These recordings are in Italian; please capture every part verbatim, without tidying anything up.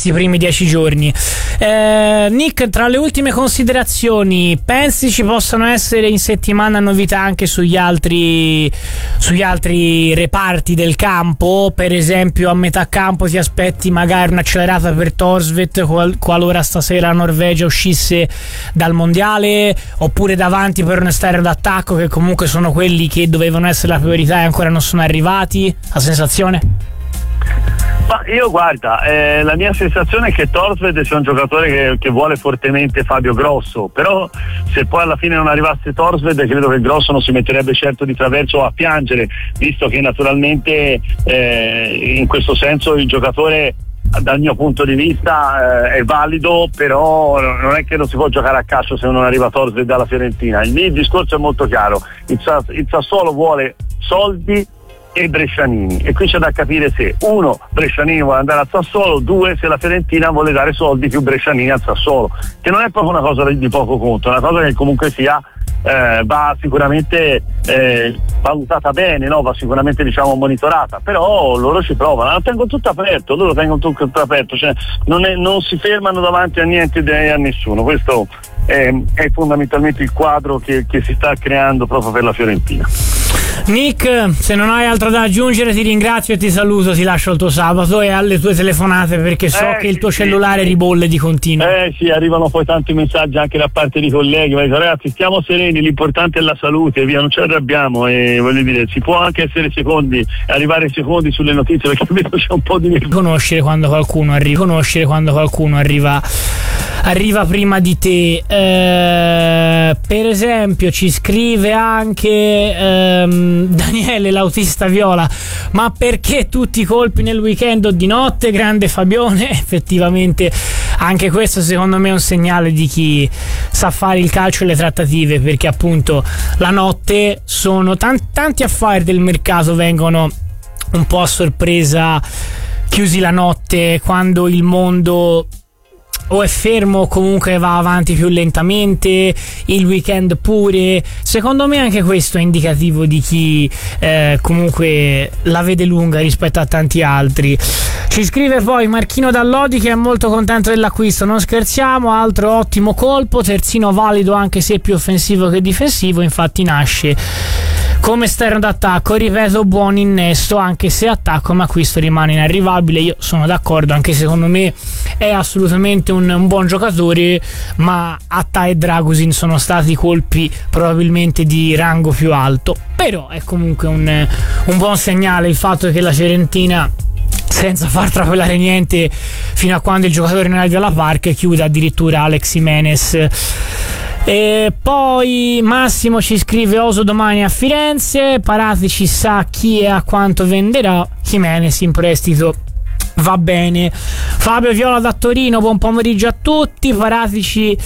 questi primi dieci giorni. eh, Nick, tra le ultime considerazioni, pensi ci possano essere in settimana novità anche sugli altri sugli altri reparti del campo? Per esempio a metà campo ti aspetti magari un'accelerata per Thorstvedt qual- qualora stasera la Norvegia uscisse dal mondiale, oppure davanti per un esterno d'attacco, che comunque sono quelli che dovevano essere la priorità e ancora non sono arrivati? La sensazione? Ma io guarda, eh, la mia sensazione è che Thorstvedt sia un giocatore che, che vuole fortemente Fabio Grosso, però se poi alla fine non arrivasse Thorstvedt credo che Grosso non si metterebbe certo di traverso a piangere, visto che naturalmente eh, in questo senso il giocatore dal mio punto di vista eh, è valido, però non è che non si può giocare a calcio se non arriva Thorstvedt dalla Fiorentina. Il mio discorso è molto chiaro, il, Sass- il Sassuolo vuole soldi e Brescianini, e qui c'è da capire se uno, Brescianini vuole andare al Sassuolo, due, se la Fiorentina vuole dare soldi più Brescianini al Sassuolo, che non è proprio una cosa di poco conto, è una cosa che comunque sia eh, va sicuramente eh, valutata bene, no? Va sicuramente diciamo monitorata, però loro ci provano, lo tengono tutto aperto, loro tengono tutto aperto, cioè non, è, non si fermano davanti a niente e a nessuno. Questo è, è fondamentalmente il quadro che, che si sta creando proprio per la Fiorentina. Nick, se non hai altro da aggiungere ti ringrazio e ti saluto, ti lascio il tuo sabato e alle tue telefonate, perché so eh, che il tuo sì, cellulare sì. ribolle di continuo. Eh sì, arrivano poi tanti messaggi anche da parte di colleghi, ma dico, ragazzi stiamo sereni, l'importante è la salute, via, non ci arrabbiamo, e voglio dire, si può anche essere secondi, arrivare secondi sulle notizie, perché vedo c'è un po' di conoscere quando qualcuno arriva, conoscere quando qualcuno arriva arriva prima di te. Eh, per esempio ci scrive anche ehm, Daniele, l'autista viola: ma perché tutti i colpi nel weekend o di notte? Grande Fabione. Effettivamente anche questo secondo me è un segnale di chi sa fare il calcio e le trattative, perché appunto la notte sono tanti, tanti affari del mercato vengono un po' a sorpresa chiusi la notte, quando il mondo o è fermo o comunque va avanti più lentamente, il weekend pure. Secondo me anche questo è indicativo di chi eh, comunque la vede lunga rispetto a tanti altri. Ci scrive poi Marchino Dall'Odi che è molto contento dell'acquisto, non scherziamo, altro ottimo colpo, terzino valido anche se più offensivo che difensivo, infatti nasce come esterno d'attacco, ripeto, buon innesto anche se attacco, ma acquisto rimane inarrivabile. Io sono d'accordo, anche secondo me è assolutamente un, un buon giocatore, ma Atta e Dragusin sono stati colpi probabilmente di rango più alto, però è comunque un, un buon segnale il fatto che la Fiorentina, senza far trapelare niente fino a quando il giocatore non è dalla Park, chiuda addirittura Alex Jimenez. E poi Massimo ci scrive: oso domani a Firenze, Paratici sa chi e a quanto venderà, Jimenez in prestito va bene. Fabio Viola da Torino, buon pomeriggio a tutti. Paratici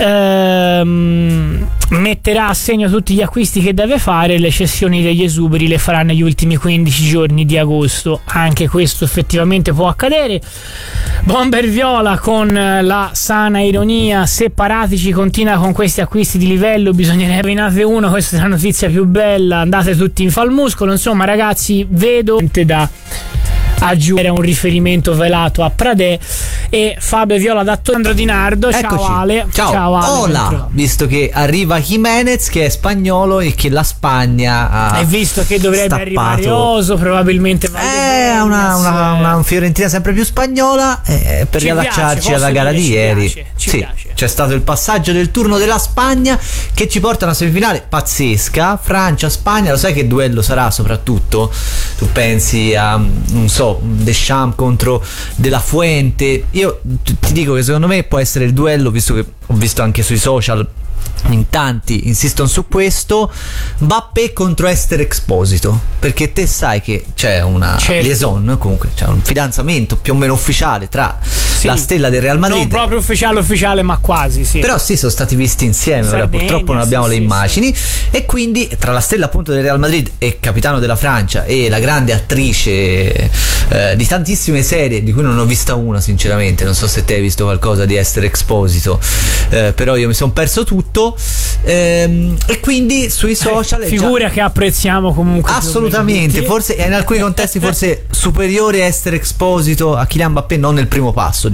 ehm, metterà a segno tutti gli acquisti che deve fare, le cessioni degli esuberi le farà negli ultimi quindici giorni di agosto, anche questo effettivamente può accadere. Bomber Viola con la sana ironia: se Paratici continua con questi acquisti di livello bisognerebbe rovinare uno, questa è la notizia più bella, andate tutti in falmuscolo. Insomma ragazzi, vedo da aggiungere un riferimento velato a Pradè. E Fabio Viola da Sandro Di Nardo. Ciao Eccoci. Ale. Ciao, Ciao Ale. Hola. Visto che arriva Jimenez che è spagnolo e che la Spagna ha E visto che dovrebbe stappato. arrivare Oso, probabilmente è una, una, una Fiorentina sempre più spagnola, eh, per Ci riallacciarci piace, alla posso gara dire, di ci ieri. piace, ci sì, piace. c'è stato il passaggio del turno della Spagna che ci porta a una semifinale pazzesca, Francia-Spagna. Lo sai che duello sarà? Soprattutto tu pensi a, non so, Deschamps contro De La Fuente. Io ti dico che secondo me può essere il duello, visto che ho visto anche sui social in tanti insistono su questo, Mbappé contro Esther Exposito, perché te sai che c'è una certo. liaison, comunque c'è un fidanzamento più o meno ufficiale tra sì. la stella del Real Madrid, non proprio ufficiale ufficiale ma quasi, sì. però sì, sono stati visti insieme. Sardegna, ora purtroppo non abbiamo sì, le sì, immagini sì. E quindi tra la stella appunto del Real Madrid e capitano della Francia e la grande attrice eh, di tantissime serie, di cui non ho vista una sinceramente, non so se te hai visto qualcosa di Esther Exposito, eh, però io mi sono perso tutto. Ehm, e quindi sui social eh, figura già... che apprezziamo comunque assolutamente, forse in alcuni contesti forse superiore a Esther Exposito a Kylian Mbappé, non nel primo passo,